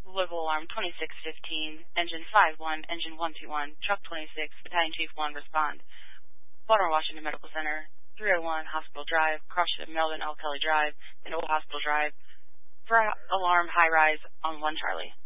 Louisville Alarm 2615, Engine 51, Engine 121, Truck 26, Battalion Chief 1, respond. Baltimore, Washington Medical Center, 301 Hospital Drive, cross to Melvin L. Kelly Drive, and Old Hospital Drive, for alarm high rise on 1 Charlie.